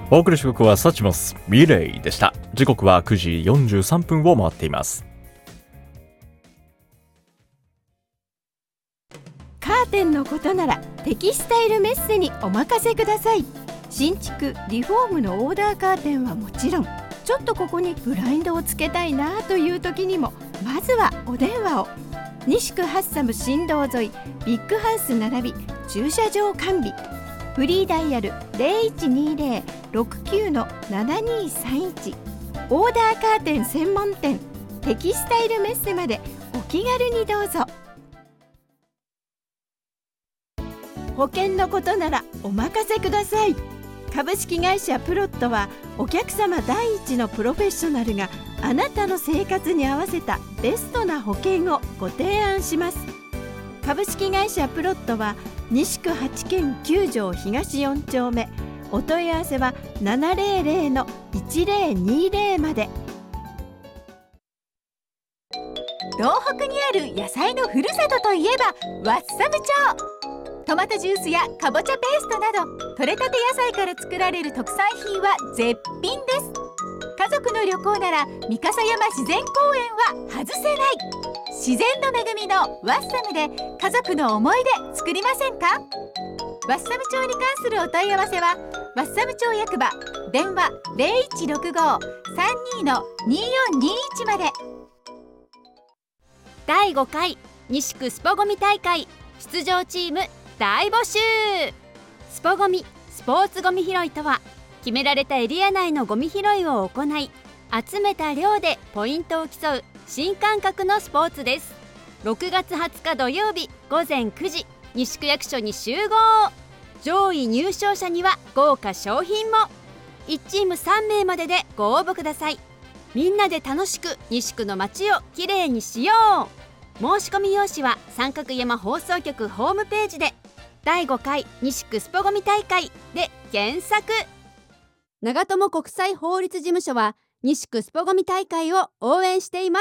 お送りした曲はサチモスミレイでした。時刻は9時43分を回っています。 カーテンのことならテキスタイルメッセにお任せください。新築リフォームのオーダーカーテンはもちろん、ちょっとここにブラインドをつけたいなという時にもまずはお電話を。西区ハッサム新道沿いビッグハウス並び駐車場完備。フリーダイヤル 0120-69-7231 オーダーカーテン専門店テキスタイルメッセまでお気軽にどうぞ。保険のことならお任せください。株式会社プロットはお客様第一のプロフェッショナルがあなたの生活に合わせたベストな保険をご提案します。株式会社プロットは西区8軒9条東4丁目。お問い合わせは 700-1020 まで。 東北にある野菜のふるさとといえばワッサム町。トマトジュースやかぼちゃペーストなど採れたて野菜から作られる特産品は絶品です。家族の旅行なら三笠山自然公園は外せない。自然の恵みのワッサムで家族の思い出作りませんか。ワッサム町に関するお問い合わせはワッサム町役場電話 0165-32-2421 まで。 第5回西区スポゴミ大会出場チーム大募集。スポゴミスポーツゴミ拾いとは、決められたエリア内のゴミ拾いを行い、集めた量でポイントを競う新感覚のスポーツです。6月20日土曜日午前9時西区役所に集合。上位入賞者には豪華賞品も。1チーム3名まででご応募ください。みんなで楽しく西区の街をきれいにしよう。申し込み用紙は三角山放送局ホームページで第5回西区スポゴミ大会で検索。長友国際法律事務所は西区スポゴミ大会を応援しています。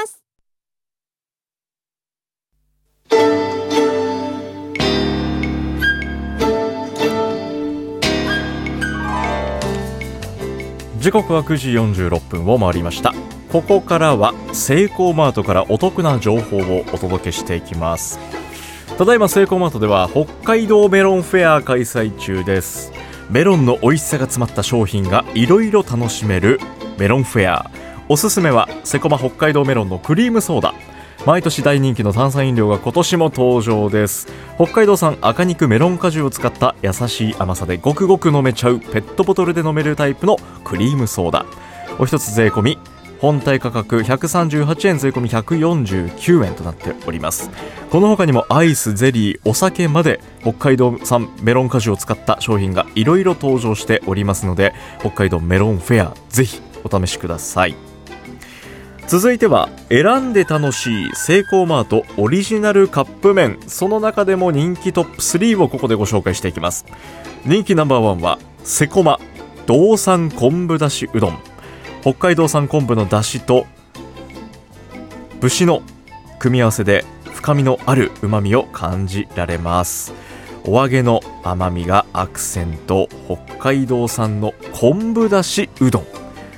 時刻は9時46分を回りました。ここからはセイコーマートからお得な情報をお届けしていきます。ただいまセイコーマートでは北海道メロンフェア開催中です。メロンの美味しさが詰まった商品がいろいろ楽しめるメロンフェア。おすすめはセコマ北海道メロンのクリームソーダ。毎年大人気の炭酸飲料が今年も登場です。北海道産赤肉メロン果汁を使った優しい甘さでごくごく飲めちゃうペットボトルで飲めるタイプのクリームソーダ。お一つ税込み本体価格138円税込み149円となっております。この他にもアイス、ゼリー、お酒まで北海道産メロン果汁を使った商品がいろいろ登場しておりますので、北海道メロンフェアぜひお試しください。続いては選んで楽しいセイコーマートオリジナルカップ麺。その中でも人気トップ3をここでご紹介していきます。人気ナンバー1はセコマ道産昆布だしうどん。北海道産昆布のだしと節の組み合わせで深みのある旨味を感じられます。お揚げの甘みがアクセント、北海道産の昆布だしうどん、こ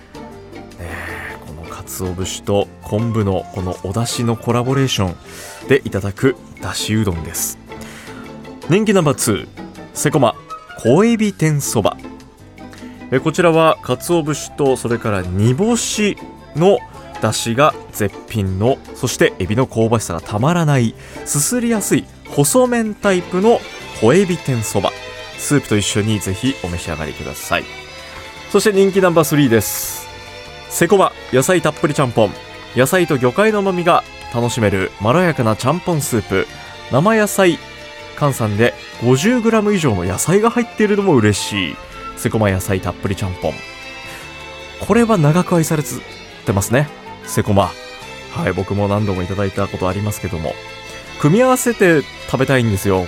の鰹節と昆布のこのおだしのコラボレーションでいただくだしうどんです。人気ナンバー2セコマ小エビ天そば。こちらは鰹節とそれから煮干しの出汁が絶品の、そしてエビの香ばしさがたまらないすすりやすい細麺タイプの小エビ天そば。スープと一緒にぜひお召し上がりください。そして人気ナンバー3です。セコマ野菜たっぷりちゃんぽん。野菜と魚介の旨味が楽しめるまろやかなちゃんぽんスープ。生野菜換算で 50g 以上の野菜が入っているのも嬉しいセコマ野菜たっぷりちゃんぽん。これは長く愛されてますね、セコマ。はい、僕も何度もいただいたことありますけども、組み合わせて食べたいんですよ。